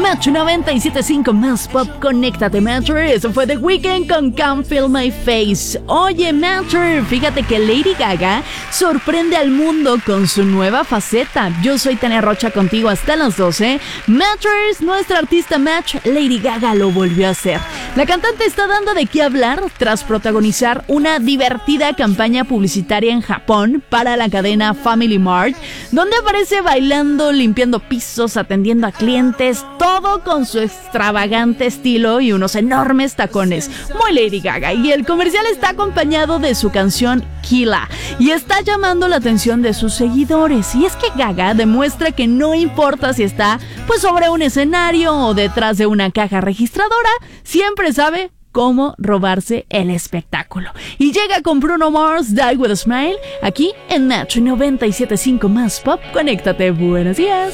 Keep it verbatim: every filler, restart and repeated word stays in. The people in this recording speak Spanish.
Metro noventa y siete punto cinco más pop, conéctate, Metro. Eso fue The Weeknd con Can't Feel My Face. Oye, Metro, fíjate que Lady Gaga sorprende al mundo con su nueva faceta. Yo soy Tania Rocha, contigo hasta las doce. Matchers, nuestra artista Match, Lady Gaga lo volvió a hacer. La cantante está dando de qué hablar tras protagonizar una divertida campaña publicitaria en Japón para la cadena Family Mart, donde aparece bailando, limpiando pisos, atendiendo a clientes, todo con su extravagante estilo y unos enormes tacones. Muy Lady Gaga. Y el comercial está acompañado de su canción Killa y está llamando la atención de sus seguidores. Y es que Gaga demuestra que no importa si está pues sobre un escenario o detrás de una caja registradora, siempre sabe cómo robarse el espectáculo. Y llega con Bruno Mars, Die With A Smile, aquí en Metro noventa y siete punto cinco más pop. Conéctate, buenos días.